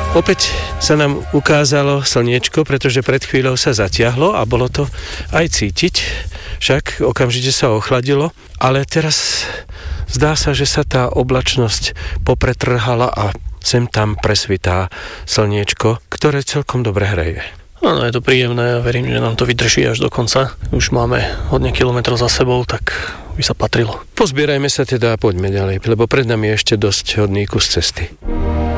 Opäť sa nám ukázalo slniečko, pretože pred chvíľou sa zatiahlo a bolo to aj cítiť, však okamžite sa ochladilo, ale teraz zdá sa, že sa tá oblačnosť popretrhala a sem tam presvitá slniečko, ktoré celkom dobre hreje. Áno, je to príjemné a verím, že nám to vydrží až do konca. Už máme hodne kilometrov za sebou, tak by sa patrilo. Pozbierajme sa teda a poďme ďalej, lebo pred nami je ešte dosť hodný kus cesty.